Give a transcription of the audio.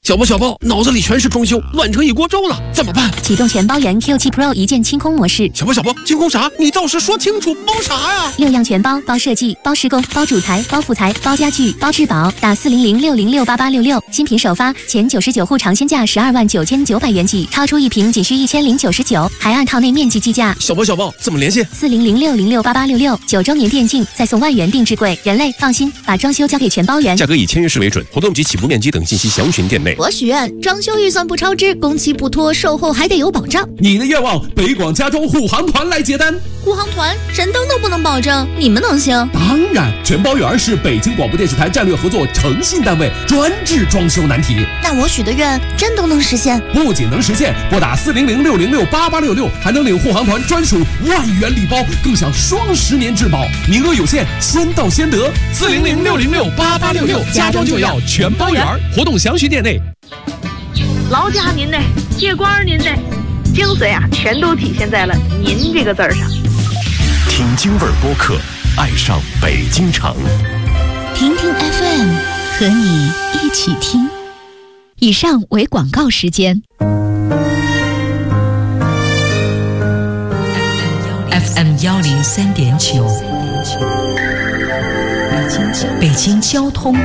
小宝，脑子里全是装修，乱成一锅粥了，怎么办？ 启动全包圆 Q7 Pro 一键清空模式。 小宝，清空啥？你倒是说清楚，包啥呀 ？6样全包，包设计，包施工，包主材，包副材，包家具，包质保。打40060688866，新品首发，前99户尝鲜价129900元起，超出一瓶仅需1099，还按套内面积计价。 小宝，怎么联系 ？40060688866，9周年电竞，再送万元定制柜。人类放心，把装修交给全包圆。 价格以签约式为准，活动及起步面积等信息详询店内。 我许愿装修预算不超支，工期不拖，售后还得有保障。 你的愿望，北广家装护航团来接单。 护航团神灯都不能保证，你们能行？ 当然，全包圆是北京广播电视台战略合作诚信单位，专治装修难题。 那我许的愿真都能实现？ 不仅能实现，拨打40060688866，还能领护航团专属万元礼包，更享双10年质保，名额有限，先到先得。 40060688866，家装就要全包圆，活动详询店内。 劳驾您的，借光您的，精髓啊，全都体现在了“您”这个字儿上。 听京味儿播客，爱上北京城。 听听 FM， 和你一起听。以上为广告时间。 FM 103.9，北京交通